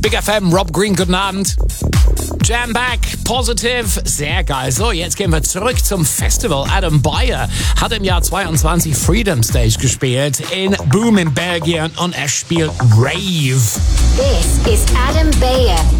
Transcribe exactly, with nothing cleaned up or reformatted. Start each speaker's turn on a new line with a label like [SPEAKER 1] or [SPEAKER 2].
[SPEAKER 1] Big F M, Rob Green, guten Abend. Jam Back, Positive, sehr geil. So, jetzt gehen wir zurück zum Festival. Adam Beyer hat im Jahr zweiundzwanzig Freedom Stage gespielt in Boom in Belgien und er spielt Rave.
[SPEAKER 2] This is Adam Beyer